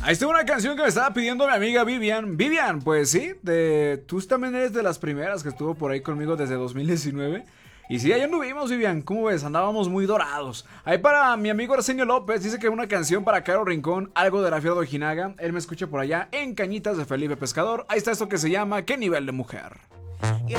Ahí está una canción que me estaba pidiendo mi amiga Vivian. Vivian, pues sí, tú también eres de las primeras que estuvo por ahí conmigo desde 2019. Y sí, ahí anduvimos, Vivian, ¿cómo ves? Andábamos muy dorados. Ahí para mi amigo Arsenio López, dice que una canción para Caro Rincón, algo de la Fiera de Ojinaga. Él me escucha por allá en Cañitas de Felipe Pescador. Ahí está esto que se llama ¿Qué nivel de mujer? Y